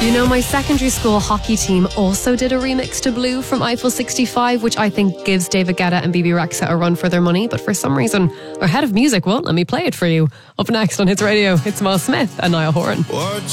You know, my secondary school hockey team also did a remix to Blue from Eiffel 65, which I think gives David Guetta and BB Rexa a run for their money. But for some reason, our head of music won't let me play it for you. Up next on Hits Radio, it's Miles Smith and Niall Horan. What